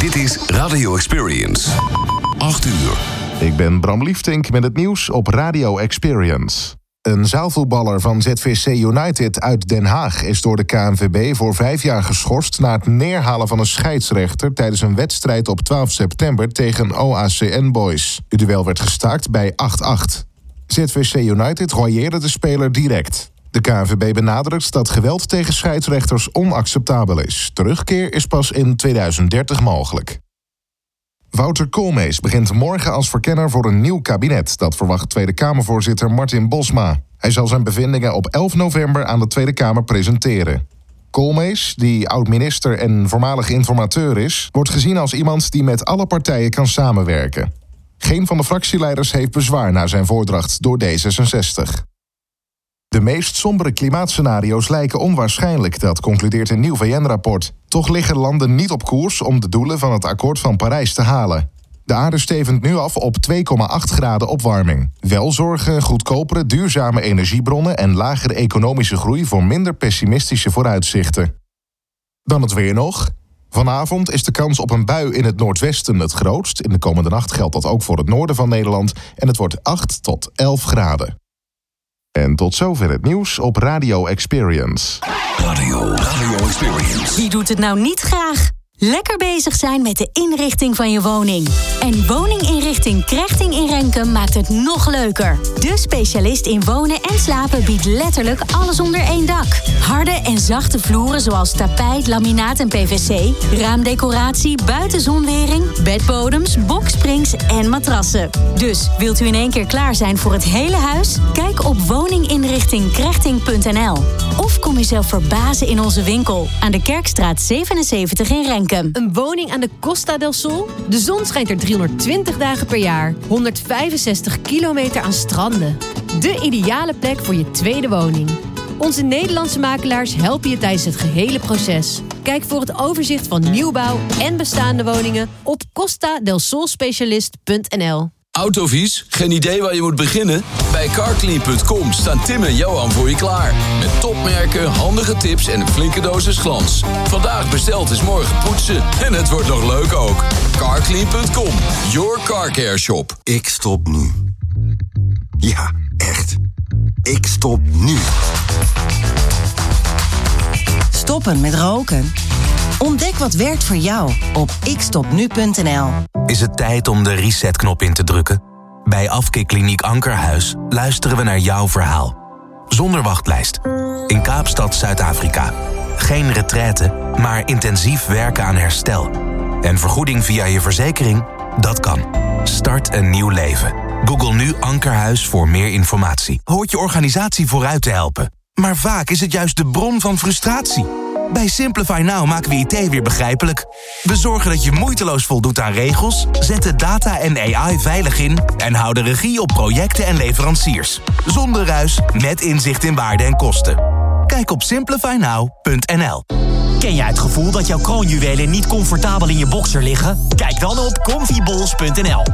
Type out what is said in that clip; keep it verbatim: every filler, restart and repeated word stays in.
Dit is Radio Experience. acht uur. Ik ben Bram Liefdink met het nieuws op Radio Experience. Een zaalvoetballer van Z V C United uit Den Haag is door de K N V B voor vijf jaar geschorst na het neerhalen van een scheidsrechter tijdens een wedstrijd op twaalf september tegen O A C N Boys. Het duel werd gestaakt bij acht acht. Z V C United royeerde de speler direct. De K N V B benadrukt dat geweld tegen scheidsrechters onacceptabel is. Terugkeer is pas in tweeduizend dertig mogelijk. Wouter Koolmees begint morgen als verkenner voor een nieuw kabinet. Dat verwacht Tweede Kamervoorzitter Martin Bosma. Hij zal zijn bevindingen op elf november aan de Tweede Kamer presenteren. Koolmees, die oud-minister en voormalig informateur is, wordt gezien als iemand die met alle partijen kan samenwerken. Geen van de fractieleiders heeft bezwaar na zijn voordracht door D zesenzestig. De meest sombere klimaatscenario's lijken onwaarschijnlijk, dat concludeert een nieuw V N-rapport. Toch liggen landen niet op koers om de doelen van het akkoord van Parijs te halen. De aarde stevend nu af op twee komma acht graden opwarming. Wel zorgen goedkopere, duurzame energiebronnen en lagere economische groei voor minder pessimistische vooruitzichten. Dan het weer nog. Vanavond is de kans op een bui in het noordwesten het grootst. In de komende nacht geldt dat ook voor het noorden van Nederland. En het wordt acht tot elf graden. En tot zover het nieuws op Radio Experience. Radio, Radio Experience. Wie doet het nou niet graag? Lekker bezig zijn met de inrichting van je woning. En woninginrichting Krechting in Renkum maakt het nog leuker. De specialist in wonen en slapen biedt letterlijk alles onder één dak. Harde en zachte vloeren zoals tapijt, laminaat en P V C, raamdecoratie, buitenzonwering, bedbodems, boksprings en matrassen. Dus wilt u in één keer klaar zijn voor het hele huis? Kijk op woninginrichting krechting punt n l. Of kom jezelf verbazen in onze winkel aan de Kerkstraat zevenenzeventig in Renkum. Een woning aan de Costa del Sol? De zon schijnt er driehonderdtwintig dagen per jaar. honderdvijfenzestig kilometer aan stranden. De ideale plek voor je tweede woning. Onze Nederlandse makelaars helpen je tijdens het gehele proces. Kijk voor het overzicht van nieuwbouw en bestaande woningen op costa del sol specialist punt n l. Autovies? Geen idee waar je moet beginnen? Bij carclean punt com staan Tim en Johan voor je klaar. Met topmerken, handige tips en een flinke dosis glans. Vandaag besteld is morgen poetsen. En het wordt nog leuk ook. carclean punt com, your car care shop. Ik stop nu. Ja, echt. Ik stop nu. Stoppen met roken? Ontdek wat werkt voor jou op ik stop nu punt n l. Is het tijd om de resetknop in te drukken? Bij Afkikkliniek Ankerhuis luisteren we naar jouw verhaal. Zonder wachtlijst. In Kaapstad, Zuid-Afrika. Geen retraite, maar intensief werken aan herstel. En vergoeding via je verzekering? Dat kan. Start een nieuw leven. Google nu Ankerhuis voor meer informatie. Hoort je organisatie vooruit te helpen. Maar vaak is het juist de bron van frustratie. Bij Simplify Now maken we I T weer begrijpelijk. We zorgen dat je moeiteloos voldoet aan regels, zetten data en A I veilig in en houden regie op projecten en leveranciers. Zonder ruis, met inzicht in waarde en kosten. Kijk op simplify now punt n l. Ken jij het gevoel dat jouw kroonjuwelen niet comfortabel in je boxer liggen? Kijk dan op comfy balls punt n l.